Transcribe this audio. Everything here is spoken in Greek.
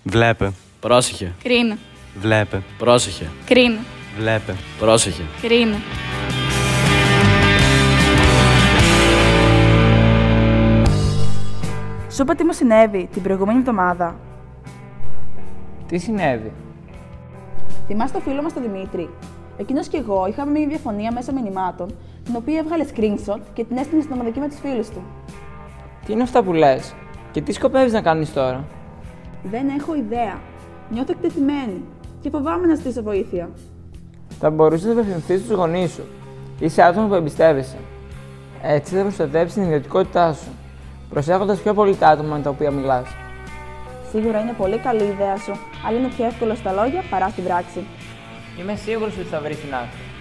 Βλέπε. Πρόσεχε. Κρίνε. Βλέπε. Πρόσεχε. Κρίνε. Βλέπε. Πρόσεχε. Κρίνε. Σου είπα τι μου συνέβη την προηγούμενη εβδομάδα. Τι συνέβη? Θυμάσαι το φίλο μας τον Δημήτρη? Εκείνος και εγώ είχαμε μια διαφωνία μέσω μηνυμάτων, την οποία έβγαλε screenshot και την έστειλε στην ομαδική με τους φίλους του. Τι είναι αυτά που λες? Και τι σκοπεύεις να κάνεις τώρα? Δεν έχω ιδέα. Νιώθω εκτεθειμένη και φοβάμαι να ζητήσω βοήθεια. Θα μπορούσες να απευθυνθείς στους γονείς σου. Είσαι άτομο που εμπιστεύεσαι. Έτσι θα προστατεύσεις την ιδιωτικότητά σου, προσέχοντας πιο πολύ τα άτομα με τα οποία μιλάς. Σίγουρα είναι πολύ καλή η ιδέα σου, αλλά είναι πιο εύκολο στα λόγια παρά στην πράξη. Είμαι σίγουρος ότι θα βρεις την άκρη.